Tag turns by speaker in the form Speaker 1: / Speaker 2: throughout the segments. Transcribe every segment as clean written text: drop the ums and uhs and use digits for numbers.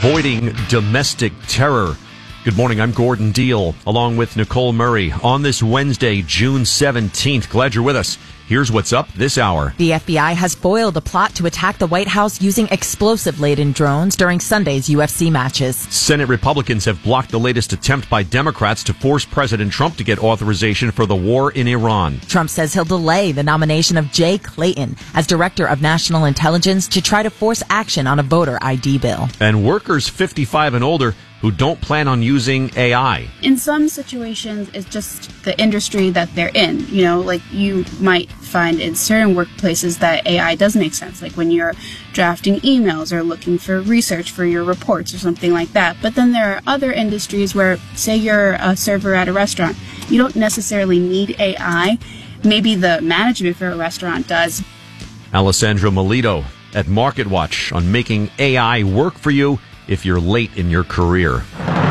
Speaker 1: avoiding domestic terror. Good morning, I'm Gordon Deal, along with Nicole Murray, on this Wednesday, June 17th. Glad you're with us. Here's what's up this hour.
Speaker 2: The FBI has foiled a plot to attack the White House using explosive-laden drones during Sunday's UFC matches. Senate
Speaker 1: Republicans have blocked the latest attempt by Democrats to force President Trump to get authorization for the war in Iran.
Speaker 2: Trump says he'll delay the nomination of Jay Clayton as Director of National Intelligence to try to force action on a voter ID bill.
Speaker 1: And workers 55 and older who don't plan on using AI.
Speaker 3: In some situations, it's just the industry that they're in. You know, like you might find in certain workplaces that AI does make sense, like when you're drafting emails or looking for research for your reports or something like that. But then there are other industries where, say you're a server at a restaurant, you don't necessarily need AI. Maybe the management for a restaurant does.
Speaker 1: Alessandro Melito at MarketWatch on making AI work for you if you're late in your career.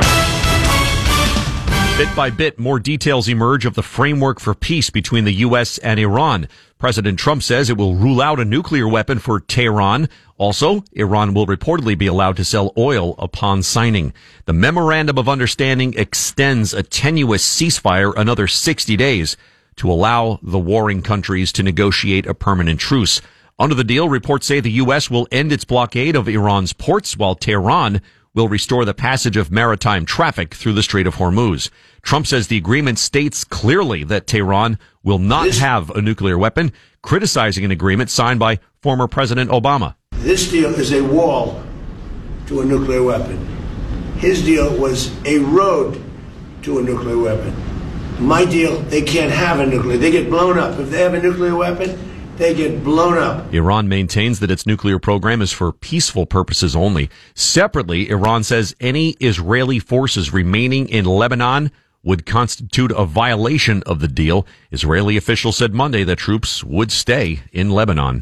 Speaker 1: Bit by bit, more details emerge of the framework for peace between the U.S. and Iran. President Trump says it will rule out a nuclear weapon for Tehran. Also, Iran will reportedly be allowed to sell oil upon signing. The Memorandum of Understanding extends a tenuous ceasefire another 60 days to allow the warring countries to negotiate a permanent truce. Under the deal, reports say the U.S. will end its blockade of Iran's ports, while Tehran will restore the passage of maritime traffic through the Strait of Hormuz. Trump says the agreement states clearly that Tehran will not have a nuclear weapon, criticizing an agreement signed by former President Obama.
Speaker 4: This deal is a wall to a nuclear weapon. His deal was a road to a nuclear weapon. My deal, they can't have a nuclear. They get blown up. If they have a nuclear weapon, they get blown up.
Speaker 1: Iran maintains that its nuclear program is for peaceful purposes only. Separately, Iran says any Israeli forces remaining in Lebanon would constitute a violation of the deal. Israeli officials said Monday that troops would stay in Lebanon.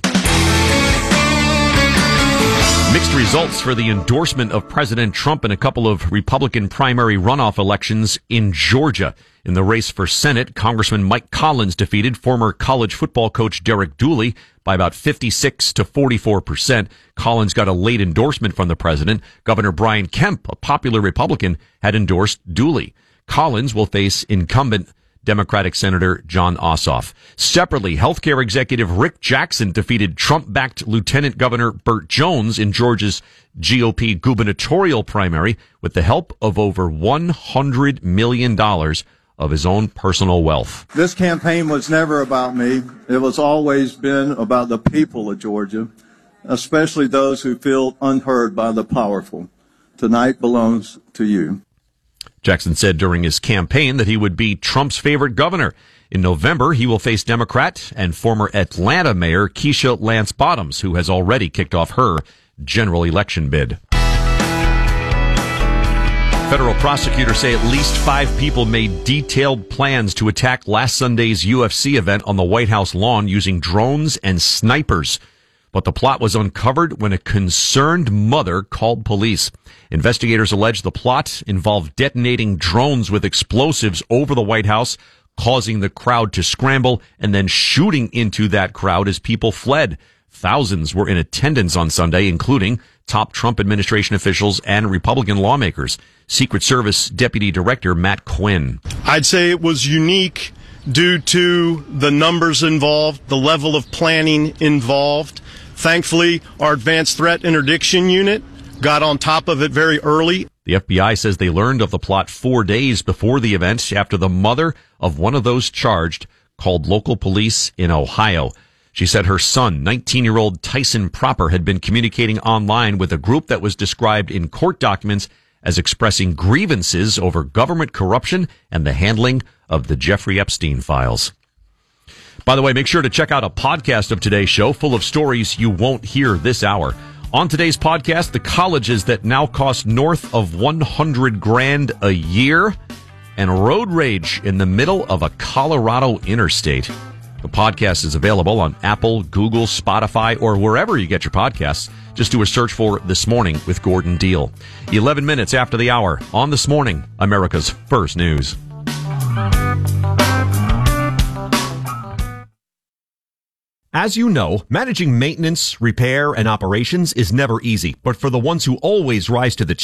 Speaker 1: Mixed results for the endorsement of President Trump in a couple of Republican primary runoff elections in Georgia. In the race for Senate, Congressman Mike Collins defeated former college football coach Derek Dooley by about 56 to 44%. Collins got a late endorsement from the president. Governor Brian Kemp, a popular Republican, had endorsed Dooley. Collins will face incumbent Democratic Senator Jon Ossoff. Separately, healthcare executive Rick Jackson defeated Trump-backed Lieutenant Governor Burt Jones in Georgia's GOP gubernatorial primary with the help of over $100 million of his own personal wealth.
Speaker 5: This campaign was never about me. It was always been about the people of Georgia, especially those who feel unheard by the powerful. Tonight belongs to you.
Speaker 1: Jackson said during his campaign that he would be Trump's favorite governor. In November, he will face Democrat and former Atlanta Mayor Keisha Lance Bottoms, who has already kicked off her general election bid. Federal prosecutors say at least 5 people made detailed plans to attack last Sunday's UFC event on the White House lawn using drones and snipers. But the plot was uncovered when a concerned mother called police. Investigators allege the plot involved detonating drones with explosives over the White House, causing the crowd to scramble, and then shooting into that crowd as people fled. Thousands were in attendance on Sunday, including top Trump administration officials and Republican lawmakers. Secret Service Deputy Director Matt Quinn.
Speaker 6: I'd say it was unique due to the numbers involved, the level of planning involved. Thankfully, our advanced threat interdiction unit got on top of it very early.
Speaker 1: The FBI says they learned of the plot 4 days before the event after the mother of one of those charged called local police in Ohio. She said her son, 19-year-old Tyson Proper, had been communicating online with a group that was described in court documents as expressing grievances over government corruption and the handling of the Jeffrey Epstein files. By the way, make sure to check out a podcast of today's show full of stories you won't hear this hour. On today's podcast, the colleges that now cost north of $100,000 a year and road rage in the middle of a Colorado interstate. The podcast is available on Apple, Google, Spotify, or wherever you get your podcasts. Just do a search for This Morning with Gordon Deal. 11 minutes after the hour on This Morning, America's First News. As you know, managing maintenance, repair, and operations is never easy. But for the ones who always rise to the